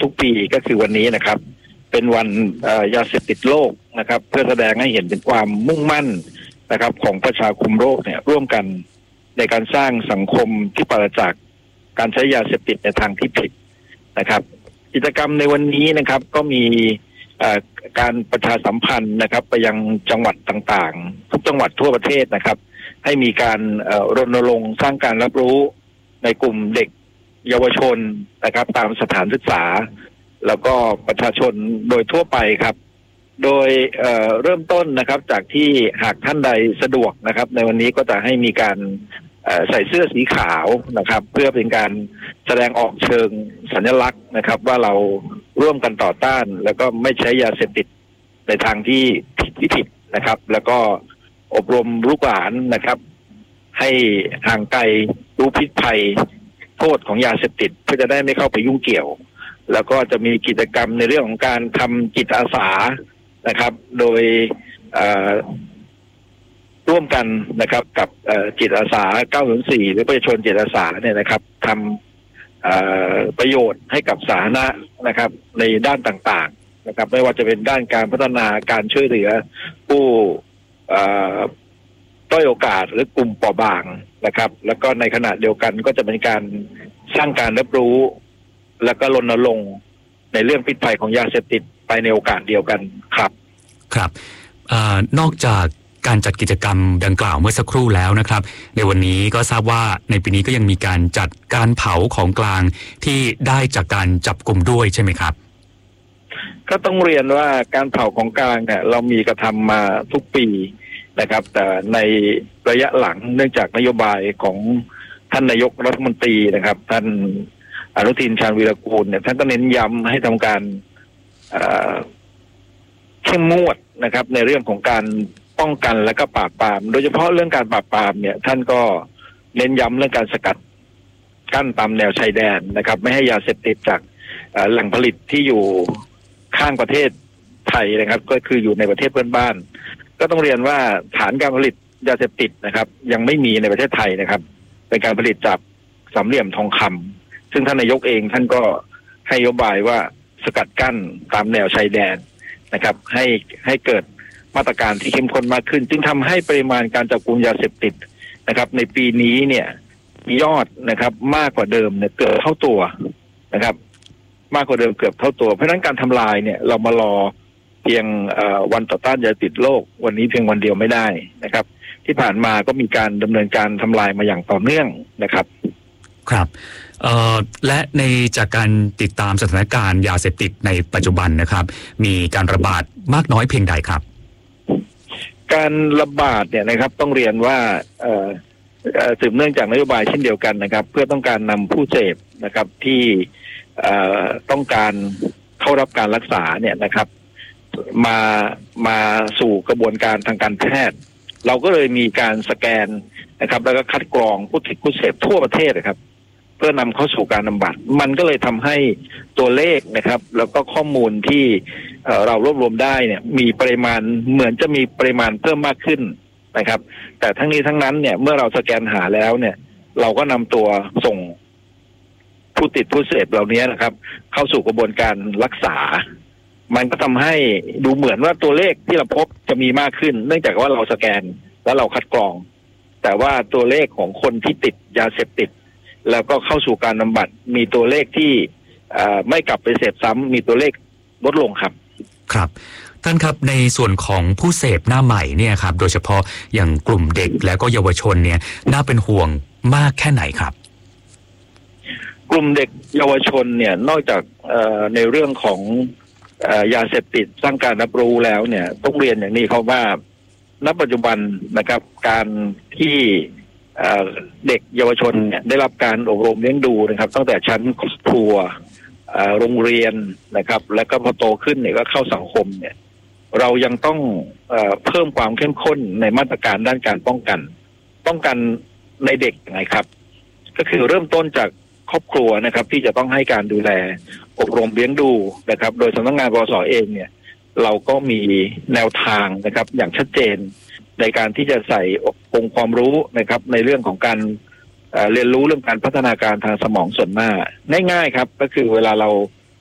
ทุกปีก็คือวันนี้นะครับเป็นวันยาเสพติดโลกนะครับเพื่อแสดงให้เห็นถึงความมุ่งมั่นนะครับของประชาคมโลกเนี่ยร่วมกันในการสร้างสังคมที่ปราศจากการใช้ยาเสพติดในทางที่ผิดนะครับกิจกรรมในวันนี้นะครับก็มีการประชาสัมพันธ์นะครับไปยังจังหวัดต่างๆทุกจังหวัดทั่วประเทศนะครับให้มีการรณรงค์สร้างการรับรู้ในกลุ่มเด็กเยาวชนนะครับตามสถานศึกษาแล้วก็ประชาชนโดยทั่วไปครับโดยเริ่มต้นนะครับจากที่หากท่านใดสะดวกนะครับในวันนี้ก็จะให้มีการใส่เสื้อสีขาวนะครับเพื่อเป็นการแสดงออกเชิงสัญลักษณ์นะครับว่าเราร่วมกันต่อต้านแล้วก็ไม่ใช้ยาเสพติดในทางที่ผิดนะครับแล้วก็อบรมลูกหลานนะครับให้ห่างไกลรู้พิษภัยโทษของยาเสพติดเพื่อจะได้ไม่เข้าไปยุ่งเกี่ยวแล้วก็จะมีกิจกรรมในเรื่องของการทำจิตอาสานะครับโดยร่วมกันนะครับกับจิตอาสา904หรือประชาชนจิตอาสาเนี่ยนะครับทำประโยชน์ให้กับสาธารณะนะครับในด้านต่างๆนะครับไม่ว่าจะเป็นด้านการพัฒนาการช่วยเหลือผู้ด้อยโอกาสหรือกลุ่มเปราะบางนะครับแล้วก็ในขณะเดียวกันก็จะเป็นการสร้างการรับรู้แล้วก็รณรงค์ในเรื่องพิษภัยของยาเสพติดไปในโอกาสเดียวกันครับครับนอกจากการจัดกิจกรรมดังกล่าวเมื่อสักครู่แล้วนะครับในวันนี้ก็ทราบว่าในปีนี้ก็ยังมีการจัดการเผาของกลางที่ได้จากการจับกุมด้วยใช่ไหมครับก็ต้องเรียนว่าการเผาของกลางเนี่ยเรามีกระทำมาทุกปีนะครับแต่ในระยะหลังเนื่องจากนโยบายของท่านนายกรัฐมนตรีนะครับท่านอนุทินชาญวีรกูลเนี่ยท่านก็เน้นย้ำให้ทำการเข้มงวดนะครับในเรื่องของการป้องกันและก็ปราบปรามโดยเฉพาะเรื่องการปราบปรามเนี่ยท่านก็เน้นย้ำเรื่องการสกัดกั้นตามแนวชายแดนนะครับไม่ให้ยาเสพติดจากแหล่งผลิตที่อยู่ข้างประเทศไทยนะครับก็คืออยู่ในประเทศเพื่อนบ้านก็ต้องเรียนว่าฐานการผลิตยาเสพติดนะครับยังไม่มีในประเทศไทยนะครับเป็นการผลิตจากสามเหลี่ยมทองคำซึ่งท่านนายกเองท่านก็ให้นโยบายว่าสกัดกั้นตามแนวชายแดนนะครับให้เกิดมาตรการที่เข้มข้นมากขึ้นจึงทำให้ปริมาณการจับกุมยาเสพติดนะครับในปีนี้เนี่ยมียอดนะครับมากกว่าเดิมเนี่ยเกือบเท่าตัวนะครับมากกว่าเดิมเกือบเท่าตัวเพราะฉะนั้นการทำลายเนี่ยเรามารอเพียงวันต่อต้านยาเสพติดโลกวันนี้เพียงวันเดียวไม่ได้นะครับที่ผ่านมาก็มีการดำเนินการทำลายมาอย่างต่อเนื่องนะครับครับและในจากการติดตามสถานการณ์ยาเสพติดในปัจจุบันนะครับมีการระบาดมากน้อยเพียงใดครับการระบาดเนี่ยนะครับต้องเรียนว่าสืบเนื่องจากนโยบายเช่นเดียวกันนะครับเพื่อต้องการนำผู้เสพนะครับที่ต้องการเข้ารับการรักษาเนี่ยนะครับมาสู่กระบวนการทางการแพทย์เราก็เลยมีการสแกนนะครับแล้วก็คัดกรองผู้ติดผู้เสพทั่วประเทศนะครับเพื่อนำเข้าสู่การบำบัดมันก็เลยทำให้ตัวเลขนะครับแล้วก็ข้อมูลที่เรารวบรวมได้เนี่ยมีปริมาณเหมือนจะมีปริมาณเพิ่มมากขึ้นนะครับแต่ทั้งนี้ทั้งนั้นเนี่ยเมื่อเราสแกนหาแล้วเนี่ยเราก็นำตัวส่งผู้ติดผู้เสพเหล่านี้นะครับเข้าสู่กระบวนการรักษามันก็ทำให้ดูเหมือนว่าตัวเลขที่เราพบจะมีมากขึ้นเนื่องจากว่าเราสแกนแล้วเราคัดกรองแต่ว่าตัวเลขของคนที่ติดยาเสพติดแล้วก็เข้าสู่การบำบัดมีตัวเลขที่ไม่กลับไปเสพซ้ำมีตัวเลขลดลงครับครับท่านครับในส่วนของผู้เสพหน้าใหม่เนี่ยครับโดยเฉพาะอย่างกลุ่มเด็กและก็เยาวชนเนี่ยน่าเป็นห่วงมากแค่ไหนครับกลุ่มเด็กเยาวชนเนี่ยนอกจากในเรื่องของยาเสพติดสร้างการรับรู้แล้วเนี่ยต้องเรียนอย่างนี้ครับว่าณปัจจุบันนะครับการที่เด็กเยาวชนเนี่ยได้รับการอบรมเลี้ยงดูนะครับตั้งแต่ชั้นครัวโรงเรียนนะครับแล้วก็พอโตขึ้นเนี่ยก็เข้าสังคมเนี่ยเรายังต้องเพิ่มความเข้มข้นในมาตรการด้านการป้องกันในเด็กไงครับก็คือเริ่มต้นจากครอบครัวนะครับที่จะต้องให้การดูแลอบรมเลี้ยงดูนะครับโดยสำนักงานปปส.เองเนี่ยเราก็มีแนวทางนะครับอย่างชัดเจนในการที่จะใส่องค์ความรู้นะครับในเรื่องของการเรียนรู้เรื่องการพัฒนาการทางสมองส่วนหน้าง่ายๆครับก็คือเวลาเรา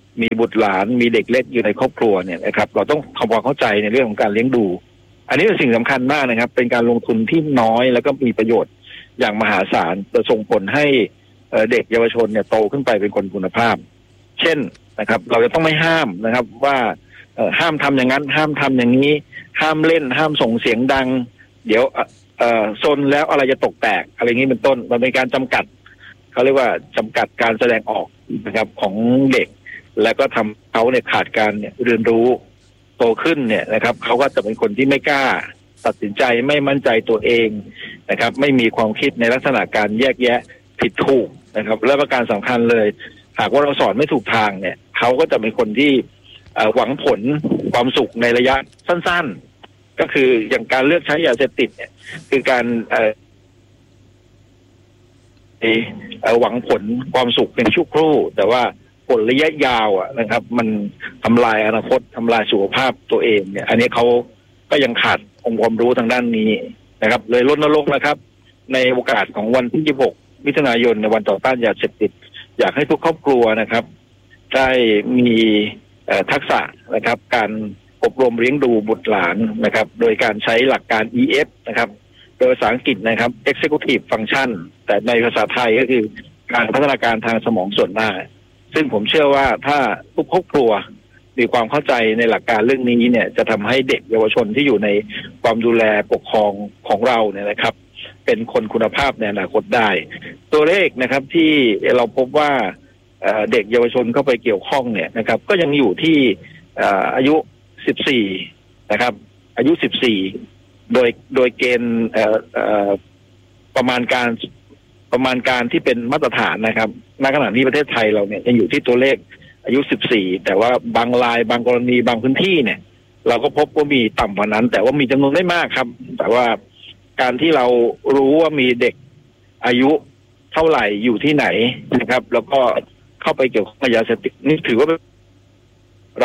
มีบุตรหลานมีเด็กเล็กอยู่ในครอบครัวเนี่ยนะครับเราต้องทำความเข้าใจในเรื่องของการเลี้ยงดูอันนี้เป็นสิ่งสำคัญมากนะครับเป็นการลงทุนที่น้อยแล้วก็มีประโยชน์อย่างมหาศาลจะส่งผลให้เด็กเยาวชนเนี่ยโตขึ้นไปเป็นคนคุณภาพเช่นนะครับเราจะต้องไม่ห้ามนะครับว่าห้ามทำอย่างนั้นห้ามทำอย่างนี้ห้ามเล่นห้ามส่งเสียงดังเดี๋ยวซนแล้วอะไรจะตกแตกอะไรอย่างนี้เป็นต้นมันเป็นการจำกัดเขาเรียกว่าจำกัดการแสดงออกนะครับของเด็กแล้วก็ทำเขาเนี่ยขาดการเรียนรู้โตขึ้นเนี่ยนะครับเขาก็จะเป็นคนที่ไม่กล้าตัดสินใจไม่มั่นใจตัวเองนะครับไม่มีความคิดในลักษณะการแยกแยะผิดถูกนะครับและประการสำคัญเลยหากว่าเราสอนไม่ถูกทางเนี่ยเขาก็จะเป็นคนที่หวังผลความสุขในระยะสั้นๆก็คืออย่างการเลือกใช้ยาเสพติดเนี่ยคือการหวังผลความสุขเป็นชั่วครู่แต่ว่าผลระยะยาวนะครับมันทำลายอนาคตทำลายสุขภาพตัวเองเนี่ยอันนี้เขาก็ยังขาดองค์ความรู้ทางด้านนี้นะครับเลยรณรงค์นะครับในโอกาสของวันที่26มิถุนายนในวันต่อต้านยาเสพติดอยากให้ทุกครอบครัวนะครับได้มีทักษะนะครับการอบรมเลี้ยงดูบุตรหลานนะครับโดยการใช้หลักการ EF นะครับโดยภาษาอังกฤษนะครับ Executive Function แต่ในภาษาไทยก็คือการพัฒนาการทางสมองส่วนหน้าซึ่งผมเชื่อว่าถ้าทุกครอบครัวมีความเข้าใจในหลักการเรื่องนี้เนี่ยจะทำให้เด็กเยาวชนที่อยู่ในความดูแลปกครองของเราเนี่ยนะครับเป็นคนคุณภาพในอนาคตได้ตัวเลขนะครับที่เราพบว่าเด็กเยาวชนเข้าไปเกี่ยวข้องเนี่ยนะครับก็ยังอยู่ที่อายุ14นะครับอายุ14โดยเกณฑ์ประมาณการที่เป็นมาตรฐานนะครับณขณะนี้ประเทศไทยเราเนี่ยยังอยู่ที่ตัวเลขอายุ14แต่ว่าบางรายบางกรณีบางพื้นที่เนี่ยเราก็พบว่ามีต่ำกว่านั้นแต่ว่ามีจำนวนไม่มากครับแต่ว่าการที่เรารู้ว่ามีเด็กอายุเท่าไหร่อยู่ที่ไหนนะครับแล้วก็เข้าไปเกี่ยวข้องกับยาเสพติดนี่ถือว่าเรา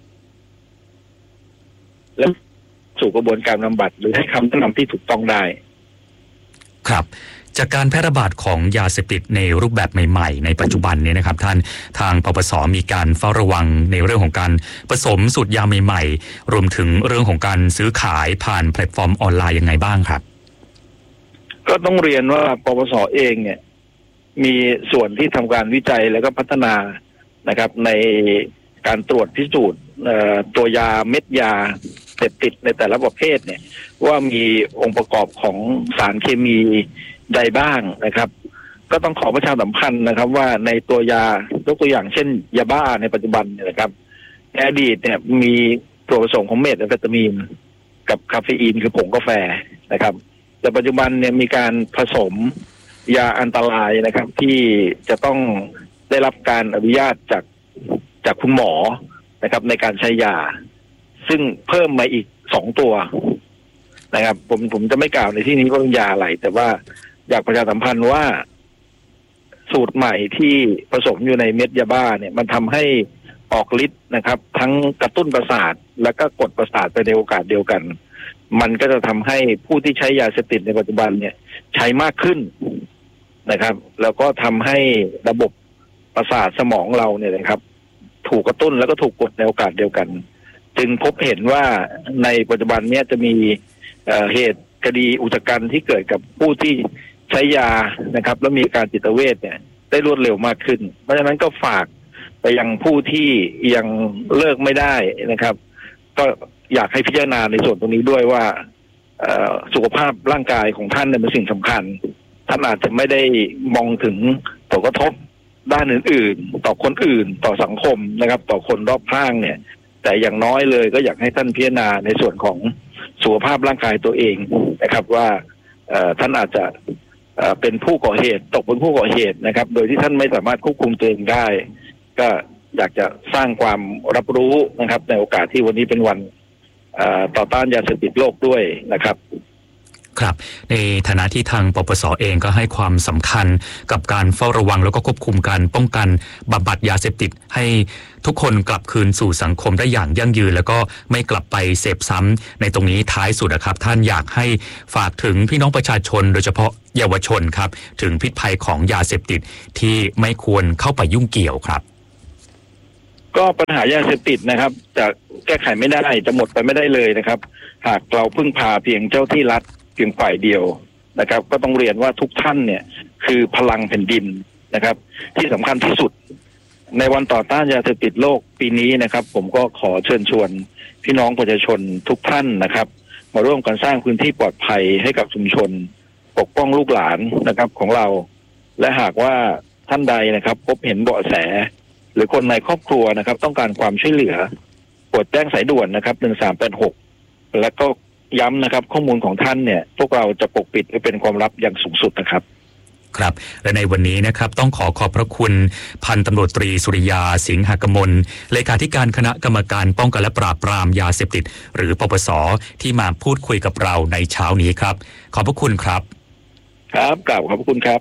และสู่กระบวนการบำบัดหรือให้คำแนะนำที่ถูกต้องได้ครับจากการแพร่ระบาดของยาเสพติดในรูปแบบใหม่ๆในปัจจุบันเนี่ยนะครับท่านทางปปส.มีการเฝ้าระวังในเรื่องของการผสมสูตรยาใหม่ๆรวมถึงเรื่องของการซื้อขายผ่านแพลตฟอร์มออนไลน์ยังไงบ้างครับก็ต้องเรียนว่าปปส.เองเนี่ยมีส่วนที่ทำการวิจัยแล้วก็พัฒนานะครับในการตรวจพิสูจน์ตัวยาเม็ดยาเสพติดในแต่ละประเภทเนี่ยว่ามีองค์ประกอบของสารเคมีใดบ้างนะครับก็ต้องขอประชาสัมพันธ์นะครับว่าในตัวยายกตัวอย่างเช่นยาบ้าในปัจจุบันเนี่ยนะครับในอดีตเนี่ยมีส่วนผสมของเมทแอมเฟตามีนกับคาเฟอีนคือผงกาแฟนะครับแต่ปัจจุบันเนี่ยมีการผสมยาอันตรายนะครับที่จะต้องได้รับการอนุญาตจากคุณหมอนะครับในการใช้ยาซึ่งเพิ่มมาอีก2ตัวนะครับผมจะไม่กล่าวในที่นี้ว่าเป็นยาอะไรแต่ว่าอยากประชาสัมพันธ์ว่าสูตรใหม่ที่ผสมอยู่ในเม็ดยาบ้าเนี่ยมันทำให้ออกฤทธิ์นะครับทั้งกระตุ้นประสาทแล้วก็กดประสาทไปในโอกาสเดียวกันมันก็จะทำให้ผู้ที่ใช้ยาเสพติดในปัจจุบันเนี่ยใช้มากขึ้นนะครับแล้วก็ทำให้ระบบประสาทสมองเราเนี่ยนะครับถูกกระตุ้นแล้วก็ถูกกดในโอกาสเดียวกันจึงพบเห็นว่าในปัจจุบันเนี้ยจะมีเหตุคดีอุกชะกันที่เกิดกับผู้ที่ใช้ยานะครับแล้วมีอาการจิตเวชเนี่ยได้รวดเร็วมากขึ้นเพราะฉะนั้นก็ฝากไปยังผู้ที่ยังเลิกไม่ได้นะครับก็อยากให้พิจารณาในส่วนตรงนี้ด้วยว่าสุขภาพร่างกายของท่านเนี่ยเป็นสิ่งสำคัญท่านอาจจะไม่ได้มองถึงผลกระทบด้านอื่นๆต่อคนอื่นต่อสังคมนะครับต่อคนรอบข้างเนี่ยแต่อย่างน้อยเลยก็อยากให้ท่านพิจารณาในส่วนของสุขภาพร่างกายตัวเองนะครับว่าท่านอาจจะเป็นผู้ก่อเหตุตกเป็นผู้ก่อเหตุนะครับโดยที่ท่านไม่สามารถควบคุมตัวเองได้ก็อยากจะสร้างความรับรู้นะครับในโอกาสที่วันนี้เป็นวันต่อต้านยาเสพติดโลกด้วยนะครับครับในฐานะที่ทางปปส.เองก็ให้ความสำคัญกับการเฝ้าระวังแล้วก็ควบคุมการป้องกันบำบัดยาเสพติดให้ทุกคนกลับคืนสู่สังคมได้อย่างยั่งยืนแล้วก็ไม่กลับไปเสพซ้ำในตรงนี้ท้ายสุดนะครับท่านอยากให้ฝากถึงพี่น้องประชาชนโดยเฉพาะเยาวชนครับถึงพิษภัยของยาเสพติดที่ไม่ควรเข้าไปยุ่งเกี่ยวครับก็ปัญหายาเสพติดนะครับจะแก้ไขไม่ได้จะหมดไปไม่ได้เลยนะครับหากเราพึ่งพาเพียงเจ้าที่รัฐเพียงฝ่ายเดียวนะครับก็ต้องเรียนว่าทุกท่านเนี่ยคือพลังแผ่นดินนะครับที่สำคัญที่สุดในวันต่อต้านยาเสพติดโลกปีนี้นะครับผมก็ขอเชิญชวนพี่น้องประชาชนทุกท่านนะครับมาร่วมกันสร้างพื้นที่ปลอดภัยให้กับชุมชนปกป้องลูกหลานนะครับของเราและหากว่าท่านใดนะครับพบเห็นเบาะแสหรือคนในครอบครัวนะครับต้องการความช่วยเหลือโปรดแจ้งสายด่วนนะครับ1386และก็ย้ำนะครับข้อมูลของท่านเนี่ยพวกเราจะปกปิดไว้เป็นความลับอย่างสูงสุดนะครับครับและในวันนี้นะครับต้องขอบพระคุณพันตำรวจตรีสุริยาสิงหกมลเลขาธิการคณะกรรมการป้องกันและปราบปรามยาเสพติดหรือปปส.ที่มาพูดคุยกับเราในเช้านี้ครับขอบพระคุณครับครับกราบขอบพระคุณครับ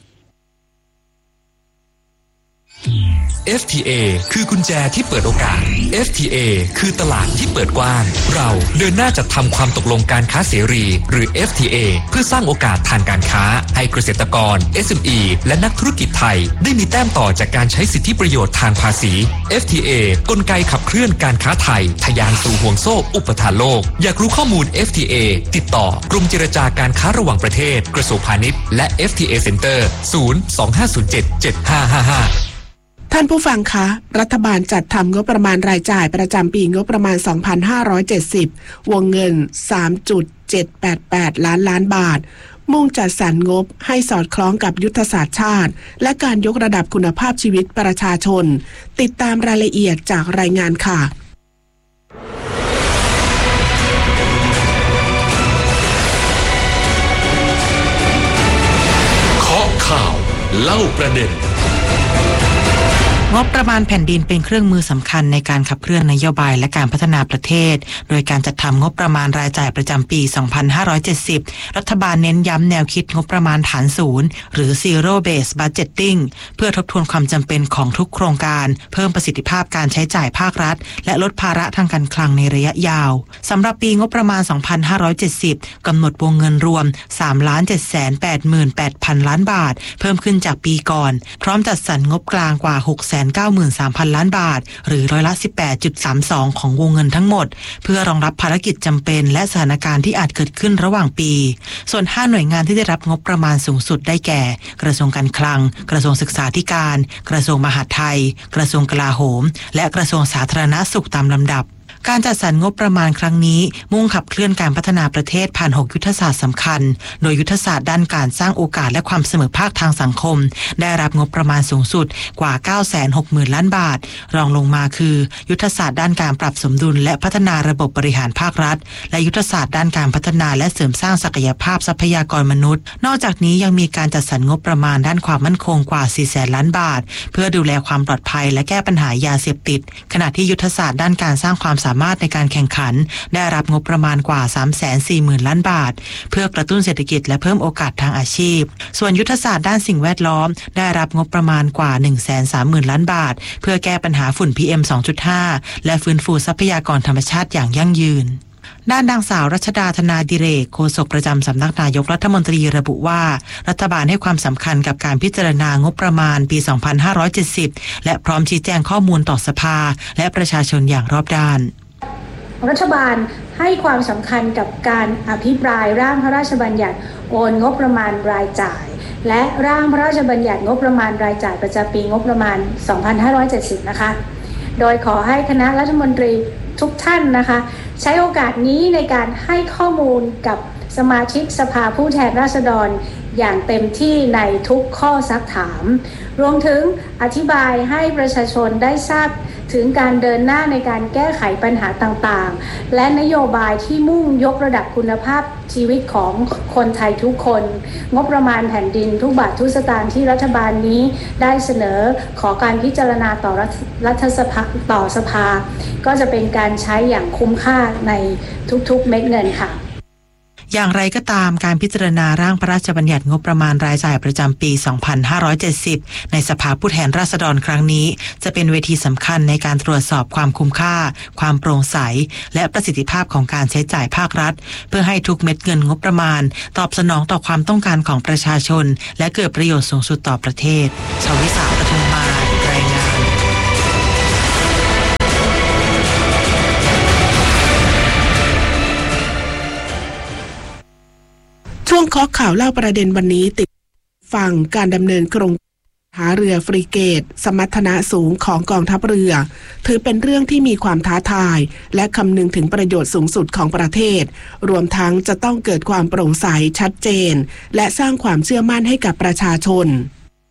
FTA คือกุญแจที่เปิดโอกาส FTA คือตลาดที่เปิดกว้างเราเดินหน้าจัดทำความตกลงการค้าเสรีหรือ FTA เพื่อสร้างโอกาสทางการค้าให้เกษตรกร SME และนักธุรกิจไทยได้มีแต้มต่อจากการใช้สิทธิประโยชน์ทางภาษี FTA กลไกขับเคลื่อนการค้าไทยทะยานสู่ห่วงโซ่อุปทานโลกอยากรู้ข้อมูล FTA ติดต่อกรมเจรจาการค้าระหว่างประเทศกระทรวงพาณิชย์และ FTA Center 025077555 ท่านผู้ฟังคะรัฐบาลจัดทำงบประมาณรายจ่ายประจำปีงบประมาณ 2570 วงเงิน 3.788 ล้านบาทมุ่งจัดสรรงบให้สอดคล้องกับยุทธศาสตร์ชาติและการยกระดับคุณภาพชีวิตประชาชนติดตามรายละเอียดจากรายงานค่ะเคาะข่าวเล่าประเด็นงบประมาณแผ่นดินเป็นเครื่องมือสำคัญในการขับเคลื่อนนโยบายและการพัฒนาประเทศโดยการจัดทำงบประมาณรายจ่ายประจำปี 2570 รัฐบาลเน้นย้ำแนวคิดงบประมาณฐานศูนย์หรือ Zero Based Budgeting เพื่อทบทวนความจำเป็นของทุกโครงการเพิ่มประสิทธิภาพการใช้จ่ายภาครัฐและลดภาระทางการคลังในระยะยาวสำหรับปีงบประมาณ 2570 กำหนดวงเงินรวม 3,788,000 ล้านบาทเพิ่มขึ้นจากปีก่อนพร้อมจัดสรรงบกลางกว่า 693,000 ล้านบาทหรือร้อยละ 18.32 ของวงเงินทั้งหมดเพื่อรองรับภารกิจจำเป็นและสถานการณ์ที่อาจเกิดขึ้นระหว่างปีส่วน5หน่วยงานที่ได้รับงบประมาณสูงสุดได้แก่กระทรวงการคลังกระทรวงศึกษาธิการกระทรวงมหาดไทยกระทรวงกลาโหมและกระทรวงสาธารณสุขตามลำดับการจัดสรรงบประมาณครั้งนี้มุ่งขับเคลื่อนการพัฒนาประเทศผ่าน6ยุทธศาสตร์สำคัญโดยยุทธศาสตร์ด้านการสร้างโอกาสและความเสมอภาคทางสังคมได้รับงบประมาณสูงสุดกว่า 960,000 ล้านบาทรองลงมาคือยุทธศาสตร์ด้านการปรับสมดุลและพัฒนาระบบบริหารภาครัฐและยุทธศาสตร์ด้านการพัฒนาและเสริมสร้างศักยภาพทรัพยากรมนุษย์นอกจากนี้ยังมีการจัดสรรงบประมาณด้านความมั่นคงกว่า 400,000 ล้านบาทเพื่อดูแลความปลอดภัยและแก้ปัญหายาเสพติดขณะที่ยุทธศาสตร์ด้านการสร้างความสามารถในการแข่งขันได้รับงบประมาณกว่า 340,000 ล้านบาทเพื่อกระตุ้นเศรษฐกิจและเพิ่มโอกาสทางอาชีพส่วนยุทธศาสตร์ด้านสิ่งแวดล้อมได้รับงบประมาณกว่า 130,000 ล้านบาทเพื่อแก้ปัญหาฝุ่น PM 2.5 และฟื้นฟูทรัพยากรธรรมชาติอย่างยั่งยืนด้านนางสาวรัชดาธนาดิเรกโฆษกประจำสำนักนายกรัฐมนตรีระบุว่ารัฐบาลให้ความสำคัญกับการพิจารณางบประมาณปี 2570 และพร้อมชี้แจงข้อมูลต่อสภาและประชาชนอย่างรอบด้านรัฐบาลให้ความสำคัญกับการอภิปรายร่างพระราชบัญญัติโอนงบประมาณรายจ่ายและร่างพระราชบัญญัติงบประมาณรายจ่ายประจำปีงบประมาณ 2570 นะคะโดยขอให้คณะรัฐมนตรีทุกท่านนะคะใช้โอกาสนี้ในการให้ข้อมูลกับสมาชิกสภาผู้แทนราษฎรอย่างเต็มที่ในทุกข้อซักถามรวมถึงอธิบายให้ประชาชนได้ทราบถึงการเดินหน้าในการแก้ไขปัญหาต่างๆและนโยบายที่มุ่งยกระดับคุณภาพชีวิตของคนไทยทุกคนงบประมาณแผ่นดินทุกบาททุกสตางค์ที่รัฐบาลนี้ได้เสนอขอการพิจารณาต่อรัฐสภาต่อสภาก็จะเป็นการใช้อย่างคุ้มค่าในทุกๆเม็ดเงินค่ะอย่างไรก็ตามการพิจารณาร่างพระราชบัญญัติงบประมาณรายจ่ายประจำปี 2570 ในสภาผู้แทนราษฎรครั้งนี้จะเป็นเวทีสำคัญในการตรวจสอบความคุ้มค่าความโปร่งใสและประสิทธิภาพของการใช้จ่ายภาครัฐเพื่อให้ทุกเม็ดเงินงบประมาณตอบสนองต่อความต้องการของประชาชนและเกิดประโยชน์สูงสุดต่อประเทศชวิสา ปทุมมารายงานาะข่าวเล่าประเด็นวันนี้ติดฟังการดำเนินโครงหาเรือฟริเกตสมรรถนะสูงของกองทัพเรือถือเป็นเรื่องที่มีความท้าทายและคำนึงถึงประโยชน์สูงสุดของประเทศรวมทั้งจะต้องเกิดความโปร่งใสชัดเจนและสร้างความเชื่อมั่นให้กับประชาชน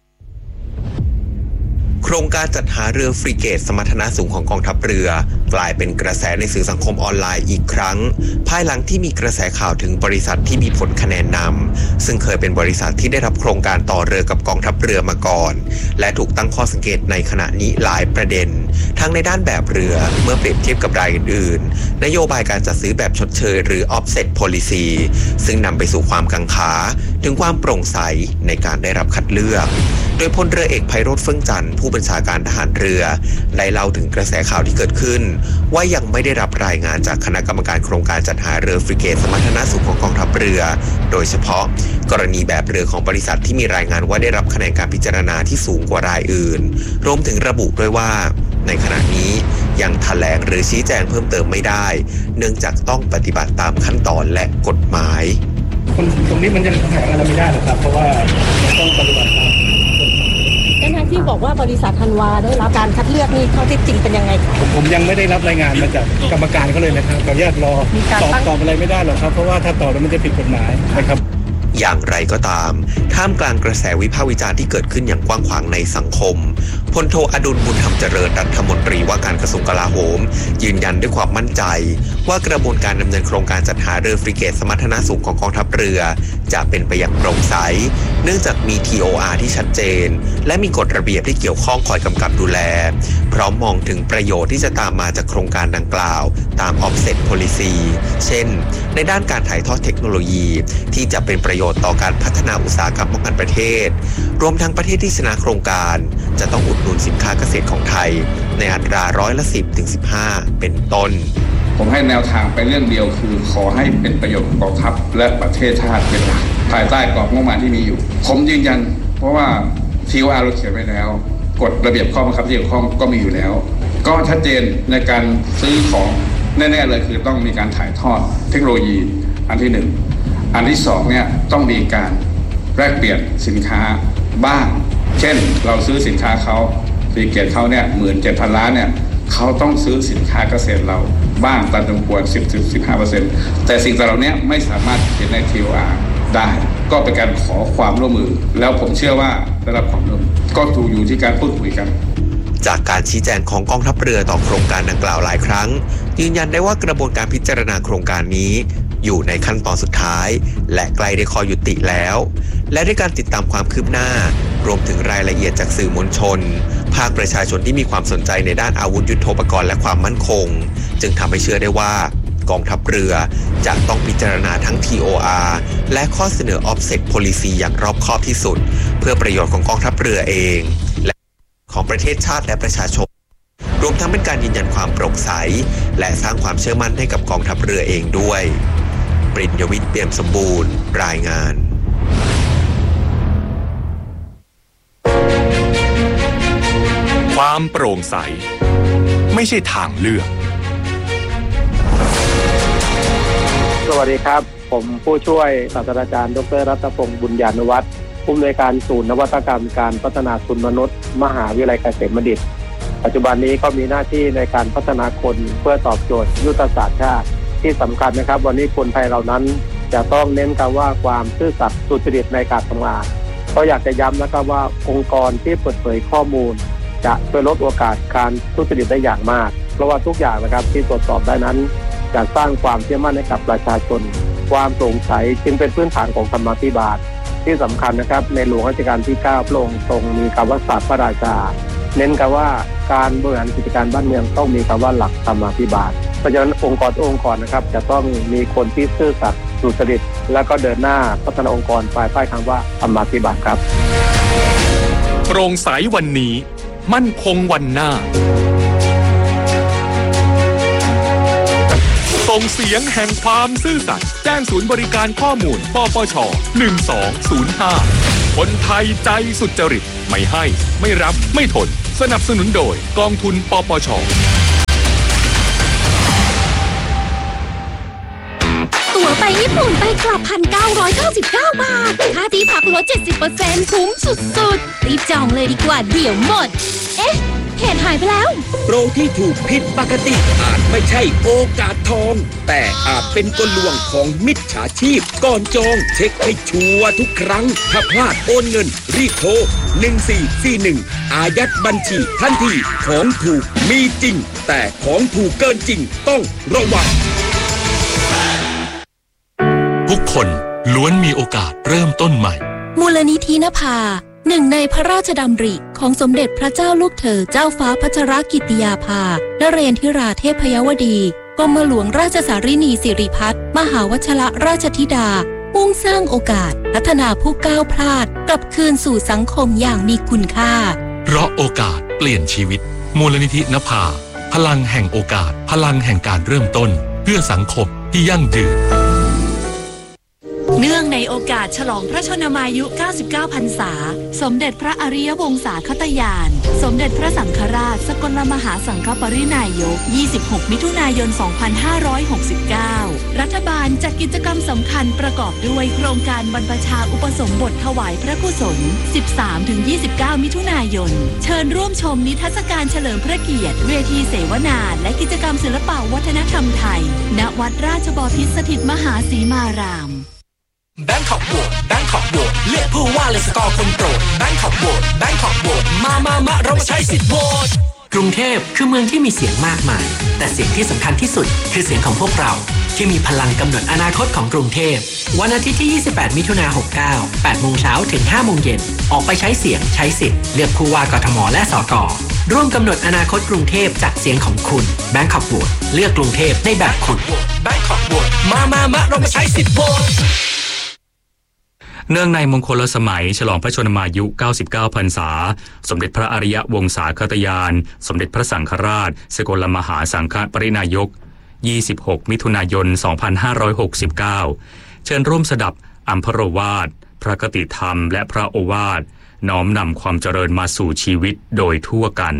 โครงการจัดหาเรือฟริเกตสมรรถนะสูงของกองทัพเรือกลายเป็นกระแสในสื่อสังคมออนไลน์อีกครั้งภายหลังที่มีกระแสข่าวถึงบริษัทที่มีผลคะแนนนำซึ่งเคยเป็นบริษัทที่ได้รับโครงการต่อเรือกับกองทัพเรือมาก่อนและถูกตั้งข้อสังเกตในขณะนี้หลายประเด็นทั้งในด้านแบบเรือเมื่อเปรียบเทียบกับรายอื่นๆนโยบายการจัดซื้อแบบชดเชยหรือ offset policy ซึ่งนำไปสู่ความกังขาถึงความโปร่งใสในการได้รับคัดเลือกโดยพลเรือเอกไพโรจน์เฟื่องจันทร์ผู้บัญชาการทหารเรือได้เล่าถึงกระแสข่าวที่เกิดขึ้นว่ายังไม่ได้รับรายงานจากคณะกรรมการโครงการจัดหาเรือฟริเกตสมรรถนะสูงของกองทัพเรือโดยเฉพาะกรณีแบบเรือของบริษัทที่มีรายงานว่าได้รับคะแนนการพิจารณาที่สูงกว่ารายอื่นรวมถึงระบุด้วยว่าในขณะนี้ยังแถลงหรือชี้แจงเพิ่มเติมไม่ได้เนื่องจากต้องปฏิบัติตามขั้นตอนและกฎหมายตรงนี้มันยังแถลงอะไรไม่ได้หรอกครับเพราะว่าต้องปฏิบัติตามทั้งที่บอกว่าบริษัทธันวาได้รับการคัดเลือกนี่ข้อเท็จจริงเป็นยังไงผมยังไม่ได้รับรายงานมาจากกรรมการเขาเลยนะครับขออนุญาตรอตอบอะไรไม่ได้หรอกครับเพราะว่าถ้าตอบแล้วมันจะผิดกฎหมายนะครับอย่างไรก็ตามท่ามกลางกระแสวิพากษ์วิจารณ์ที่เกิดขึ้นอย่างกว้างขวางในสังคมพลโทอดุลบุญธรรมเจริญรัฐมนตรีว่าการกระทรวงกลาโหมยืนยันด้วยความมั่นใจว่ากระบวนการดำเนินโครงการจัดหาเรือฟริเกตสมรรถนะสูงของกองทัพเรือจะเป็นไปอย่างโปร่งใสเนื่องจากมี TOR ที่ชัดเจนและมีกฎระเบียบที่เกี่ยวข้องคอยกำกับดูแลพร้อมมองถึงประโยชน์ที่จะตามมาจากโครงการดังกล่าวตาม offset policy เช่นในด้านการถ่ายทอดเทคโนโลยีที่จะเป็นประโยชน์ต่อการพัฒนาอุตสาหกรรมป้องกันประเทศรวมทั้งประเทศที่ชนะโครงการจะต้องอุดหนุนสินค้าเกษตรของไทยในอัตรา10%-15%เป็นต้นผมให้แนวทางไปเรื่องเดียวคือขอให้เป็นประโยชน์ของกองทัพและประเทศชาติเป็นหลักภายใต้กรอบงบประมาณที่มีอยู่ผมยืนยันเพราะว่า TOR เราเขียนไว้แล้วกฎระเบียบข้อบังคับที่เกี่ยวข้องก็มีอยู่แล้วก็ชัดเจนในการซื้อของแน่ๆเลยคือต้องมีการถ่ายทอดเทคโนโลยีอันที่1อันที่2เนี่ยต้องมีการแลกเปลี่ยนสินค้าบ้างเช่นเราซื้อสินค้าเขาฟริเกตเขาเนี่ย 17,000 ล้านเนี่ยเขาต้องซื้อสินค้าเกษตรเราบ้างตามจำนวน 10-15% แต่สิ่งเหล่านี้ไม่สามารถเขียนใน TOR ได้ก็เป็นการขอความร่วมมือแล้วผมเชื่อว่าได้รับความร่วมมือก็ถูกอยู่ที่การพูดคุยกันจากการชี้แจงของกองทัพเรือต่อโครงการดังกล่าวหลายครั้งยืนยันได้ว่ากระบวนการพิจารณาโครงการนี้อยู่ในขั้นตอนสุดท้ายและใกล้ได้ข้อยุติแล้วและด้วยการติดตามความคืบหน้ารวมถึงรายละเอียดจากสื่อมวลชนภาคประชาชนที่มีความสนใจในด้านอาวุธยุทโธปกรณ์และความมั่นคงจึงทำให้เชื่อได้ว่ากองทัพเรือจะต้องพิจารณาทั้ง TOR และข้อเสนอ offset policy อย่างรอบคอบที่สุดเพื่อประโยชน์ของกองทัพเรือเองและของประเทศชาติและประชาชนรวมทั้งเป็นการยืนยันความโปร่งใสและสร้างความเชื่อมั่นให้กับกองทัพเรือเองด้วยปริญญวิทย์ เปี่ยมสมบูรณ์รายงานความโปร่งใสไม่ใช่ทางเลือกสวัสดีครับผมผู้ช่วยศาสตราจารย์ดร.รัตพงษ์บุญญานุวัฒน์ผู้อำนวยการศูนย์นวัตกรรมการพัฒนาทุนมนุษย์มหาวิทยาลัยเกษมบัณฑิตปัจจุบันนี้ก็มีหน้าที่ในการพัฒนาคนเพื่อตอบโจทย์ยุทธศาสตร์ชาติที่สำคัญนะครับวันนี้คนไทยเรานั้นจะต้องเน้นคำว่าความซื่อสัตย์สุจริตในการทำงานก็อยากจะย้ำนะครับว่าองค์กรที่เปิดเผยข้อมูลจะช่วยลดโอกาสการทุจริตได้อย่างมากเพราะว่าทุกอย่างนะครับที่ตรวจสอบได้นั้นจะสร้างความเชื่อมั่นให้กับประชาชนความโปร่งใสจึงเป็นพื้นฐานของธรรมาภิบาลที่สำคัญนะครับในหลวงรัชกาลที่9พระองค์ทรงมีคำว่าศาสตร์พระราชาเน้นคำว่าการบริหารกิจการบ้านเมืองต้องมีคำว่าหลักธรรมาภิบาลเพราะฉะนั้นองค์กรนะครับจะต้องมีคนที่ซื่อสัตย์สุจริตและก็เดินหน้าพัฒนาองค์กรภายใต้คำว่าธรรมาภิบาลครับโปร่งใสวันนี้มั่นคงวันหน้าส่งเสียงแห่งความซื่อสัตย์แจ้งศูนย์บริการข้อมูลปปช1205คนไทยใจสุจริตไม่ให้ไม่รับไม่ทนสนับสนุนโดยกองทุนปปชตั๋วไปญี่ปุ่นไปกลับ 1,999 บาทค่าที่พักลด 70% คุ้มสุดๆรีบจองเลยดีกว่าเดี๋ยวหมดเอ๊ะเหตุหายไปแล้วโปรที่ถูกผิดปกติอาจไม่ใช่โอกาสทองแต่อาจเป็นกลลวงของมิจฉาชีพก่อนจองเช็คให้ชัวร์ทุกครั้งถ้าพลาดโอนเงินรีบโทร1441อายัดบัญชีทันทีของถูกมีจริงแต่ของถูกเกินจริงต้องระวังทุกคนล้วนมีโอกาสเริ่มต้นใหม่มูลนิธินภาหนึ่งในพระราชดำริของสมเด็จพระเจ้าลูกเธอเจ้าฟ้าพัชรกิติยาภานเรนทิราเทพยวดีกรมหลวงราชสารินีสิริพัฒน์มหาวชรราชธิดามุ่งสร้างโอกาสพัฒนาผู้ก้าวพลาดกลับคืนสู่สังคมอย่างมีคุณค่าเพราะโอกาสเปลี่ยนชีวิตมูลนิธินภาพลังแห่งโอกาสพลังแห่งการเริ่มต้นเพื่อสังคมที่ยั่งยืนเนื่องในโอกาสฉลองพระชนมายุ 99 พรรษาสมเด็จพระอริยวงศาคตญาณสมเด็จพระสังฆราชสกลมหาสังฆปรินายก 26 มิถุนายน 2569 รัฐบาลจัดกิจกรรมสำคัญประกอบด้วยโครงการบรรพชาอุปสมบทถวายพระกุศล 13-29 มิถุนายนเชิญร่วมชมนิทรรศการเฉลิมพระเกียรติเวทีเสวนาและกิจกรรมศิลปวัฒนธรรมไทยณวัดราชบพิตรสถิตมหาสีมารามแบงคอกโหวตแบงคอกโหวตเลือกผู้ว่าเลยสกอร์คนโปรดแบงคอกโหวตแบงคอกโหวตมาเรามาใช้สิทธิ์โหวตกรุงเทพคือเมืองที่มีเสียงมากมายแต่เสียงที่สำคัญที่สุดคือเสียงของพวกเราที่มีพลังกำหนดอนาคตของกรุงเทพวันอาทิตย์ที่ 28 มิถุนายน 69 8 โมงเช้าถึง 5 โมงเย็นออกไปใช้เสียงใช้สิทธิ์เลือกผู้ว่ากทมและสกร่วมกำหนดอนาคตกรุงเทพจากเสียงของคุณแบงคอกโหวตเลือกกรุงเทพในแบบคุณแบงคอกโหวตมาเรามาใช้สิทธิ์โหวตเนื่องในมงคลสมัยฉลองพระชนมายุ 99 พรรษาสมเด็จพระอริยวงศาคตญาณสมเด็จพระสังฆราชสกลมหาสังฆปรินายก 26 มิถุนายน 2569 เชิญร่วมสดับอัมพรวาทพระคติธรรมและพระโอวาทน้อมนำความเจริญมาสู่ชีวิตโดยทั่วกัน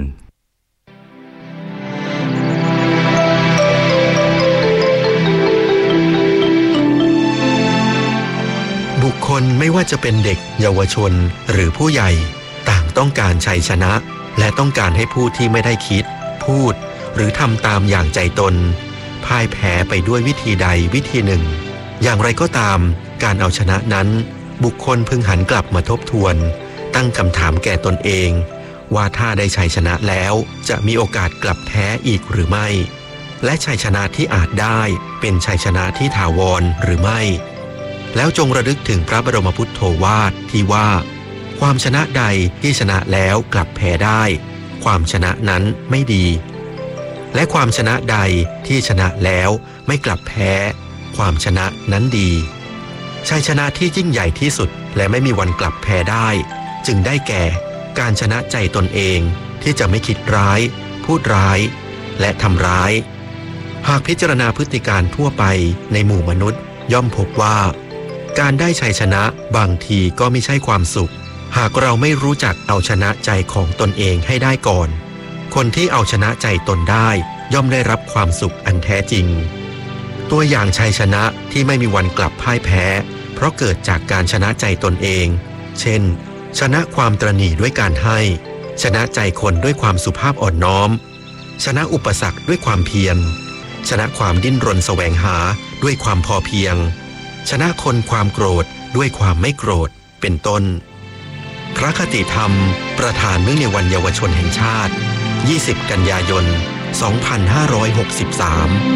บุคคลไม่ว่าจะเป็นเด็กเยาวชนหรือผู้ใหญ่ต่างต้องการชัยชนะและต้องการให้ผู้ที่ไม่ได้คิดพูดหรือทำตามอย่างใจตนพ่ายแพ้ไปด้วยวิธีใดวิธีหนึ่งอย่างไรก็ตามการเอาชนะนั้นบุคคลพึงหันกลับมาทบทวนตั้งคำถามแก่ตนเองว่าถ้าได้ชัยชนะแล้วจะมีโอกาสกลับแพ้อีกหรือไม่และชัยชนะที่อาจได้เป็นชัยชนะที่ถาวรหรือไม่แล้วจงระลึกถึงพระบรมพุทโธวาทที่ว่าความชนะใดที่ชนะแล้วกลับแพ้ได้ความชนะนั้นไม่ดีและความชนะใดที่ชนะแล้วไม่กลับแพ้ความชนะนั้นดีชัยชนะที่ยิ่งใหญ่ที่สุดและไม่มีวันกลับแพ้ได้จึงได้แก่การชนะใจตนเองที่จะไม่คิดร้ายพูดร้ายและทำร้ายหากพิจารณาพฤติการทั่วไปในหมู่มนุษย์ย่อมพบว่าการได้ชัยชนะบางทีก็ไม่ใช่ความสุขหากเราไม่รู้จักเอาชนะใจของตนเองให้ได้ก่อนคนที่เอาชนะใจตนได้ย่อมได้รับความสุขอันแท้จริงตัวอย่างชัยชนะที่ไม่มีวันกลับพ่ายแพ้เพราะเกิดจากการชนะใจตนเองเช่นชนะความตระหนี่ด้วยการให้ชนะใจคนด้วยความสุภาพอ่อนน้อมชนะอุปสรรคด้วยความเพียรชนะความดิ้นรนแสวงหาด้วยความพอเพียงชนะคนความโกรธด้วยความไม่โกรธเป็นต้นพระคติธรรมประธานเนื่องในวันเยาวชนแห่งชาติ20 กันยายน 2563